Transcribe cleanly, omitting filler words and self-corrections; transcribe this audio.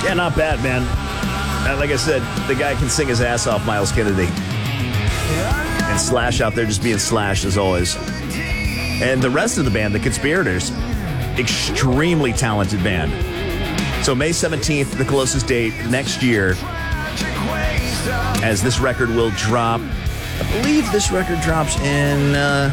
Yeah, not bad, man. Like I said, the guy can sing his ass off, Miles Kennedy. And Slash out there just being Slash as always. And the rest of the band, the Conspirators, extremely talented band. So May 17th, the closest date next year, as this record will drop. I believe this record drops in